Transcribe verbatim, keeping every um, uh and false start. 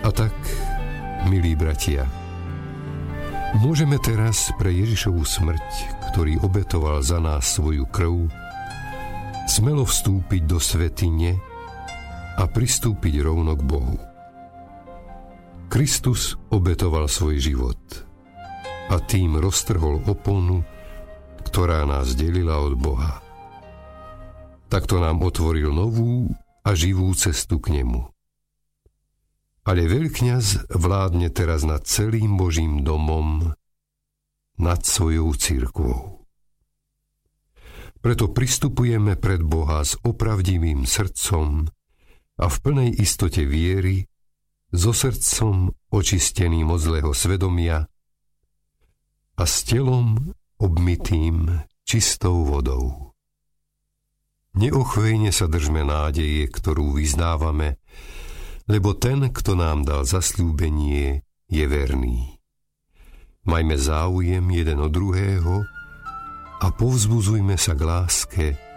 A tak, milí bratia, môžeme teraz pre Ježišovu smrť, ktorý obetoval za nás svoju krv, smelo vstúpiť do svätyne a pristúpiť rovno k Bohu. Kristus obetoval svoj život a tým roztrhol oponu, ktorá nás delila od Boha. Takto nám otvoril novú a živú cestu k nemu. Ale veľkňaz vládne teraz nad celým Božím domom, nad svojou cirkvou. Preto pristupujeme pred Boha s opravdivým srdcom a v plnej istote viery, so srdcom očisteným od zlého svedomia a s telom obmytým čistou vodou. Neochvejne sa držme nádeje, ktorú vyznávame, lebo ten, kto nám dal zasľúbenie, je verný. Majme záujem jeden od druhého a povzbudzujme sa k láske